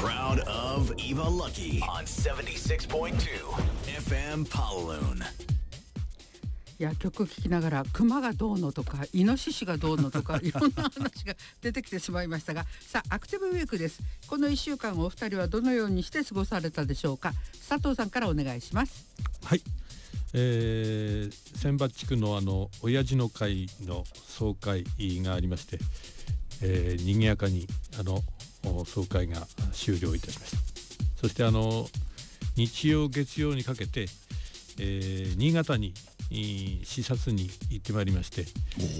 crowd of Eva Lucky on 76.2 FM Paloon。 いや、曲聴きながら熊がどうのとかイノシシがどうのとかいろんな話が出てきてしまいましたが、さあアクティブウィークです。この1週間お二人はどのようにして過ごされたでしょうか。佐藤さんからお願いします。 はい、千葉地区の親父の会の総会がありまして、賑やかに総会が終了いたしました。そして日曜月曜にかけて、新潟に視察に行ってまいりまして、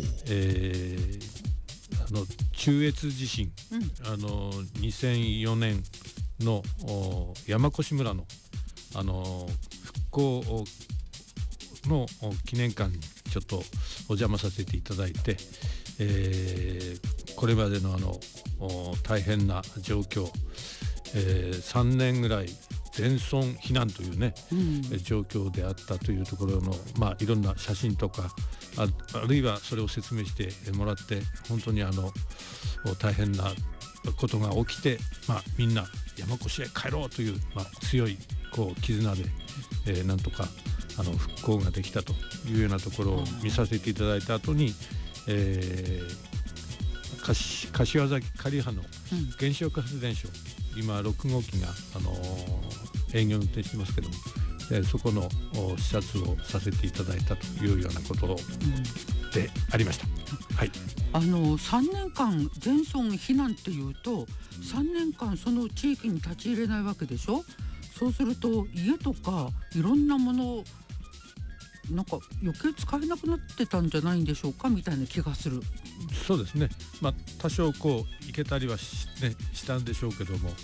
中越地震、2004年の山古村の復興の記念館にちょっとお邪魔させていただいて、これまでの大変な状況、3年ぐらい全村避難というね、状況であったというところの、いろんな写真とか あるいはそれを説明してもらって、本当に大変なことが起きて、みんな山越へ帰ろうという、強い絆で、なんとか復興ができたというようなところを見させていただいた後に、柏崎刈羽の原子力発電所、今6号機が、営業運転してますけども、そこの視察をさせていただいたというようなことでありました。はい、 3年間全村避難っていうと3年間その地域に立ち入れないわけでしょ。そうすると家とかいろんなものなんか余計使えなくなってたんじゃないんでしょうかみたいな気がする。 そうですね、多少行けたりはしたんでしょうけども、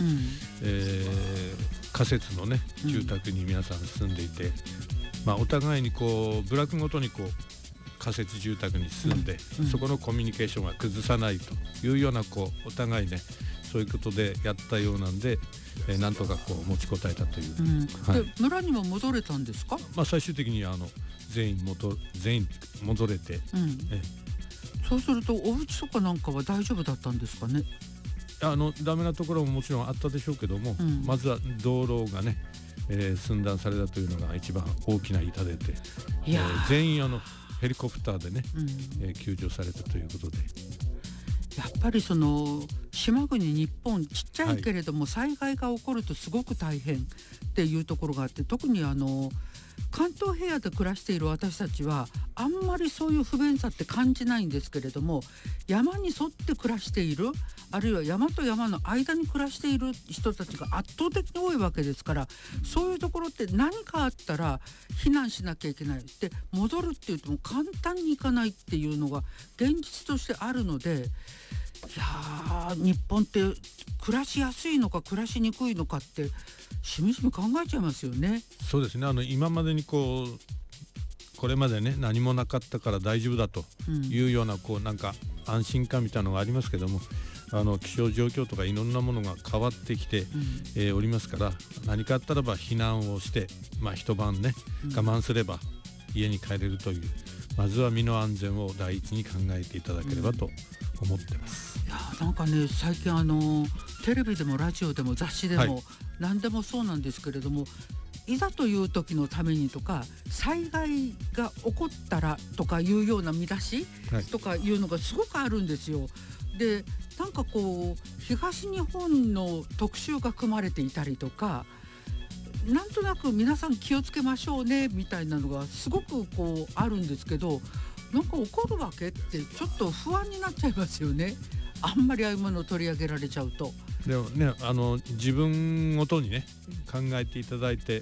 仮設のね住宅に皆さん住んでいて、お互いに部落ごとに仮設住宅に住んで、そこのコミュニケーションは崩さないというようなお互いね、そういうことでやったようなんで、なんとか持ちこたえたという、 で村にも戻れたんですか。 最終的に全員戻れて、 そうするとお家とかなんかは大丈夫だったんですかね。 ダメなところももちろんあったでしょうけども、まずは道路がね、寸断されたというのが一番大きな痛手で、全員ヘリコプターでね、救助されたということで、 やっぱり島国日本ちっちゃいけれども、災害が起こるとすごく大変っていうところがあって、特に関東平野で暮らしている私たちはあんまりそういう不便さって感じないんですけれども、山に沿って暮らしている、あるいは山と山の間に暮らしている人たちが圧倒的に多いわけですから、そういうところって何かあったら避難しなきゃいけないで、戻るって言っても簡単にいかないっていうのが現実としてあるので、いや日本って暮らしやすいのか暮らしにくいのかってしみじみ考えちゃいますよね。 そうですね、今までにこれまでね何もなかったから大丈夫だというような、なんか安心感みたいなのがありますけども、気象状況とかいろんなものが変わってきて、おりますから、何かあったらば避難をして、一晩ね我慢すれば家に帰れるという、まずは身の安全を第一に考えていただければと思ってます。 いやなんかね、最近テレビでもラジオでも雑誌でも、何でもそうなんですけれども、いざという時のためにとか、災害が起こったらとかいうような見出しとかいうのがすごくあるんですよ。でなんか東日本の特集が組まれていたりとか、なんとなく皆さん気をつけましょうねみたいなのがすごくあるんですけど、なんか起こるわけってちょっと不安になっちゃいますよね。あんまりああいうものを取り上げられちゃうと。 でもね、自分ごとにね考えていただいて、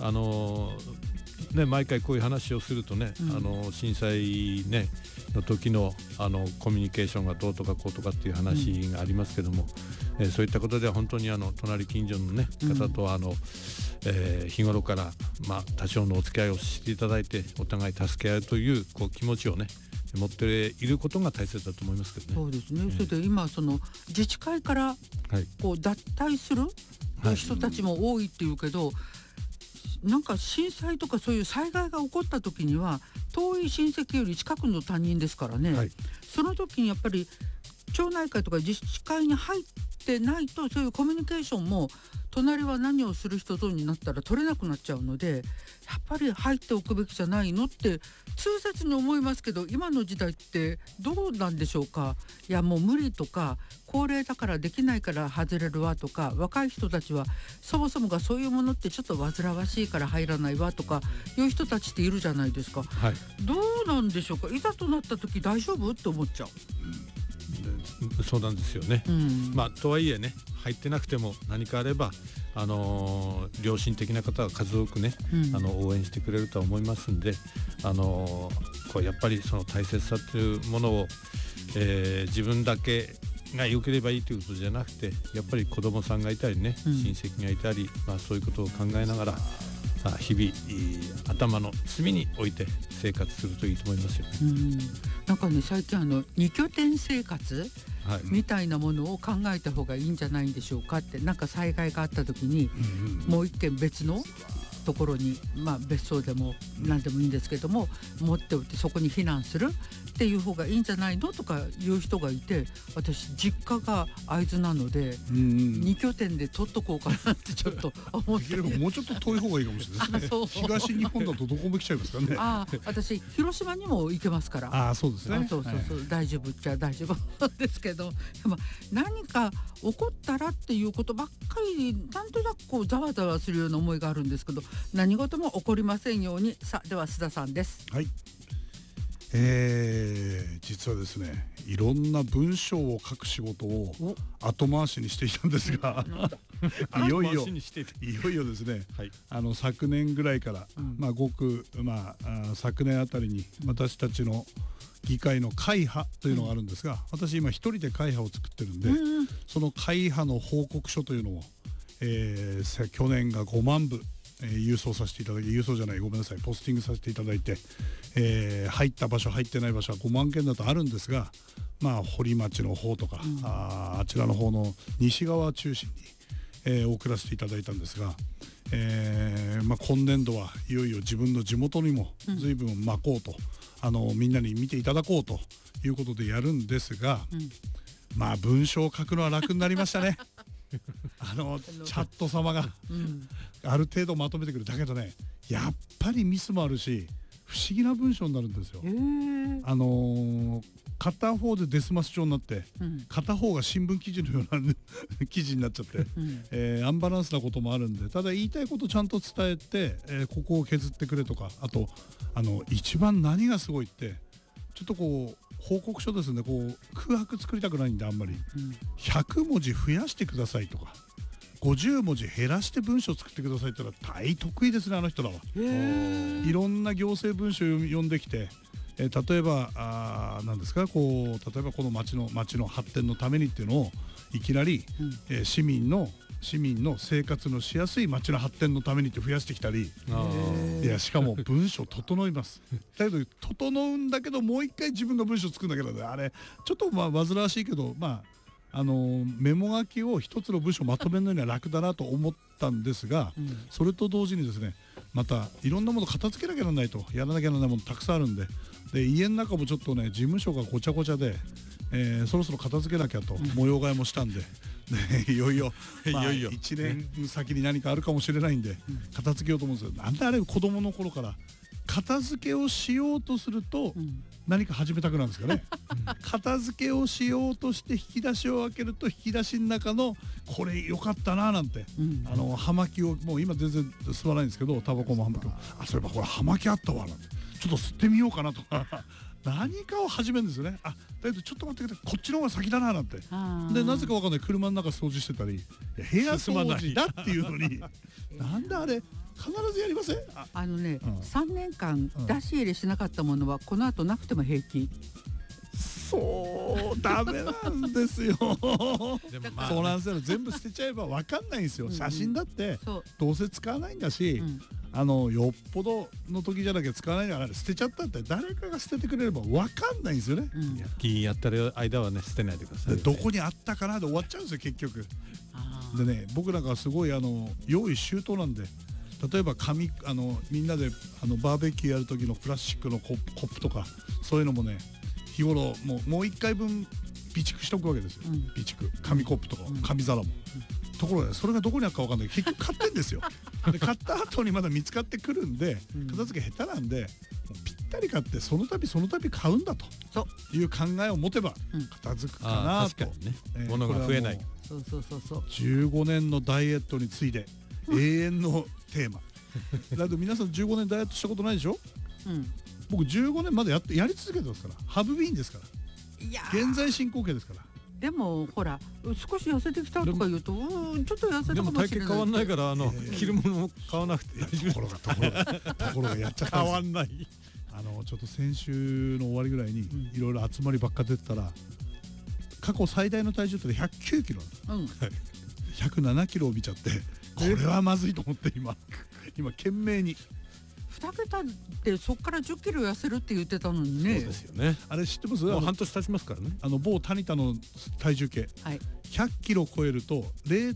毎回こういう話をするとね、震災ねの時のコミュニケーションがどうとかこうとかっていう話がありますけども、そういったことでは本当に隣近所のね方と日頃から多少のお付き合いをしていただいて、お互い助け合うという気持ちをね持っていることが大切だと思いますけどね。 そうですね。それで今自治会から脱退する人たちも多いっていうけど、なんか震災とかそういう災害が起こった時には遠い親戚より近くの他人ですからね、その時にやっぱり町内会とか自治会に入っでないと、そういうコミュニケーションも隣は何をする人とになったら取れなくなっちゃうので、やっぱり入っておくべきじゃないのって痛切に思いますけど、今の時代ってどうなんでしょうか。いやもう無理とか、高齢だからできないから外れるわとか、若い人たちはそもそもがそういうものってちょっと煩わしいから入らないわとかいう人たちっているじゃないですか。 はい、 どうなんでしょうか。いざとなった時大丈夫って思っちゃう。 そうなんですよね。まあとはいえね、入ってなくても何かあれば良心的な方は数多くね、応援してくれるとは思いますんで、こうやっぱりその大切さというものを、自分だけが良ければいいということじゃなくて、やっぱり子供さんがいたりね、親戚がいたり、そういうことを考えながら日々頭の隅に置いて生活するといいと思いますよね。 なんかね、最近二拠点生活はい、 みたいなものを考えた方がいいんじゃないんでしょうかって。なんか災害があった時に、もう一軒別のところに、別荘でも何でもいいんですけども持っておいて、そこに避難するっていう方がいいんじゃないのとかいう人がいて、私実家が会津なので、二拠点で取っとこうかなってちょっと思ってもうちょっと遠い方がいいかもしれないですね。東日本だとどこも来ちゃいますからね。 私広島にも行けますから。 そうですね。 そう、大丈夫っちゃ大丈夫ですけど、でも何か起こったらっていうことばっかりなんとなくこうざわざわするような思いがあるんですけど、何事も起こりませんように。さあ、では須田さんです。はい。 実はですね、いろんな文章を書く仕事を後回しにしていたんですがいよいよですね、はい、昨年ぐらいから、昨年あたりに私たちの議会の会派というのがあるんですが、私今一人で会派を作ってるんで、その会派の報告書というのを、去年が5万部郵送させていただき、ポスティングさせていただいて、入った場所入ってない場所は5万件だとあるんですが、堀町の方とか、あちらの方の西側中心に、送らせていただいたんですが、今年度はいよいよ自分の地元にも随分まこうと、みんなに見ていただこうということでやるんですが、文章を書くのは楽になりましたねチャット様が、ある程度まとめてくる。だけどね、やっぱりミスもあるし、不思議な文章になるんですよ。片方でデスマス調になって、片方が新聞記事のような記事になっちゃって、アンバランスなこともあるんで、ただ言いたいことちゃんと伝えて、ここを削ってくれとか、あと一番何がすごいって、ちょっとこう報告書ですね、こう空白作りたくないんで、あんまり、100文字増やしてくださいとか50文字減らして文章を作ってくださいってのは大得意ですね、あの人らは。いろんな行政文書を読んできて、例えば何ですか、例えばこの町の発展のためにっていうのをいきなり、市民の生活のしやすい町の発展のためにって増やしてきたり、いやしかも文章整いますだけど整うんだけど、もう一回自分が文章作るんだけど、あれちょっと煩わしいけど、メモ書きを一つの文章まとめるのには楽だなと思ったんですが、それと同時にですね、またいろんなもの片付けなきゃならないと、やらなきゃならないものたくさんあるんで、家の中もちょっとね、事務所がごちゃごちゃで、そろそろ片付けなきゃと模様替えもしたんで、いよいよ1年先に何かあるかもしれないんで、片付けようと思うんですけど、なんであれ子供の頃から片付けをしようとすると何か始めたくなるんですかね片付けをしようとして引き出しを開けると、引き出しの中のこれ良かったななんて、葉巻をもう今全然吸わないんですけど、タバコも葉巻も、そういえばこれ葉巻あったわなんて、ちょっと吸ってみようかなとか何かを始めるんですよね。だけどちょっと待ってください、こっちの方が先だななんて。でなぜかわかんない、車の中掃除してたり、部屋掃除だっていうのになんであれ必ずやりません ？3年間出し入れしなかったものはこの後なくても平気。 そうダメなんですよそうなんですよ、全部捨てちゃえば分かんないんですよ。写真だってどうせ使わないんだし、よっぽどの時じゃなきゃ使わないから捨てちゃったって誰かが捨ててくれれば分かんないんですよね。 やってる間はね、捨てないでください、 どこにあったかなで終わっちゃうんですよ結局。でね、僕なんかすごい用意周到なんで、例えばみんなでバーベキューやる時のプラスチックのコップとか、そういうのもね、日頃もう1回分備蓄しておくわけですよ、 うん備蓄紙コップとか紙皿も、ところがそれがどこにあるか分かんないけど結局買ってんですよで買った後にまだ見つかってくるんで片付け下手なんで、もうぴったり買ってその度買うんだという考えを持てば片付くかなと、 確かにね、物が増えない。 そう 15年のダイエットについて永遠のテーマだって皆さん15年ダイエットしたことないでしょ、僕15年までやり続けてますから、ハブビーンですから、 いや現在進行形ですから。 でもほら少し痩せてきたとか言うとちょっと痩せたかもしれない。 でも体型変わんないから着るものも買わなくて大丈夫。 ところがやっちゃったんです。 変わんない。 ちょっと先週の終わりぐらいにいろいろ集まりばっか出てたら、過去最大の体重って109キロなんです、107キロを見ちゃって、これはまずいと思って今懸命に。 2桁ってそこから10キロ痩せるって言ってたのにね。 そうですよね。 あれ知ってます？ もう半年経ちますからね。 某タニタの体重計、100キロ超えると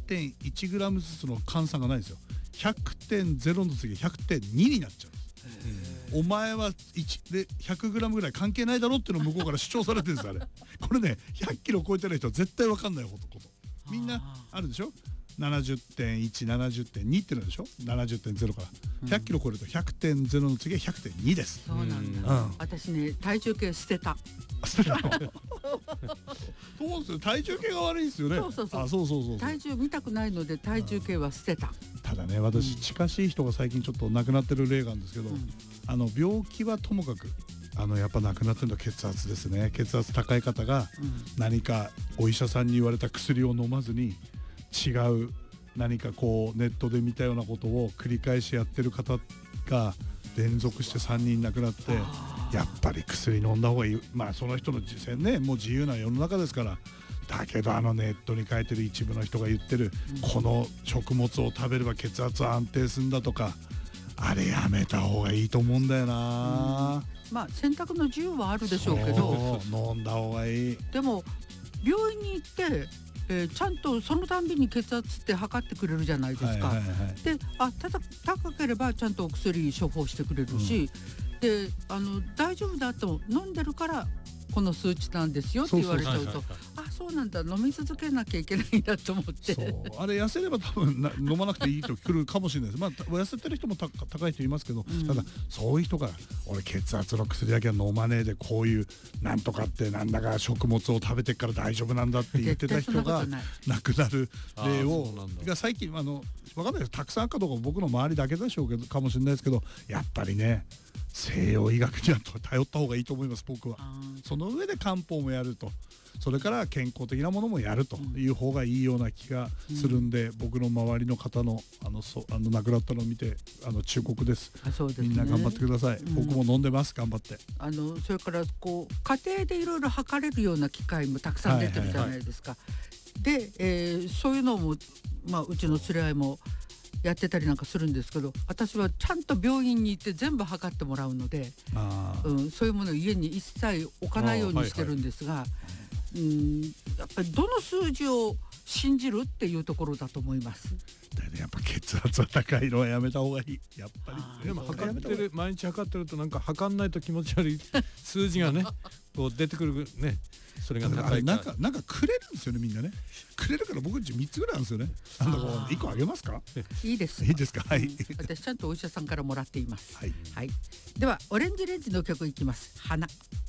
0.1 グラムずつの換算がないんですよ。100.0 の次 100.2 になっちゃうんです。お前は1で100グラムぐらい関係ないだろっていうのを向こうから主張されてるんですあれ。これね、100キロ超えてない人は絶対分かんないこと。みんなあるでしょ。70.1、70.2 ってのでしょ。70.0 から100キロ超えると 100.0 の次は 100.2 です。 そうなんだ。私ね、体重計捨てた。 捨てたの？そうですよ。体重計が悪いですよね。 そう。体重見たくないので体重計は捨てた。 ただね、私近しい人が最近ちょっと亡くなってる例があるんですけど、病気はともかくやっぱ亡くなってるのは血圧ですね。血圧高い方が何かお医者さんに言われた薬を飲まずに違う何かこうネットで見たようなことを繰り返しやってる方が連続して3人亡くなって、やっぱり薬飲んだ方がいい。まあその人の自選ね、もう自由な世の中ですから。だけどネットに書いてる一部の人が言ってる、この食物を食べれば血圧は安定するんだとか、あれやめた方がいいと思うんだよな。 まあ選択の自由はあるでしょうけど、 飲んだ方がいい。 でも病院に行ってちゃんとそのたんびに血圧って測ってくれるじゃないですか。で、高ければちゃんとお薬処方してくれるし、で大丈夫だと飲んでるからこの数値なんですよって言われちゃうと、そうなんだ、飲み続けなきゃいけないんだと思って。 あれ痩せれば多分飲まなくていいと来るかもしれないです。まあ痩せてる人も高い人いますけど、ただそういう人が俺血圧の薬だけは飲まねえで、こういうなんとかってなんだか食物を食べてから大丈夫なんだって言ってた人が亡くなる例が最近分かんないです。たくさんあるかどうか僕の周りだけでしょうけどかもしれないですけど、やっぱりね西洋医学には頼った方がいいと思います僕は。その上で漢方もやると、それから健康的なものもやるという方がいいような気がするんで、僕の周りの方の亡くなったのを見て忠告です。みんな頑張ってください。僕も飲んでます頑張って。 それからこう家庭でいろいろ測れるような機械もたくさん出てるじゃないですか。で、そういうのもうちの連れ合いもやってたりなんかするんですけど、私はちゃんと病院に行って全部測ってもらうので、そういうものを家に一切置かないようにしてるんですが、やっぱりどの数字を信じるっていうところだと思います。 やっぱ血圧は高いのはやめた方がいい。やっぱりでも毎日測ってるとなんか測んないと気持ち悪い数字がねこう出てくるね。それが高いなんかくれるんですよね、みんなね。くれるから僕んち3つぐらいあるんですよね。1個あげますか？ いいです。 いいですか？はい。 私ちゃんとお医者さんからもらっています。 はい。 ではオレンジレンジの曲いきます。花。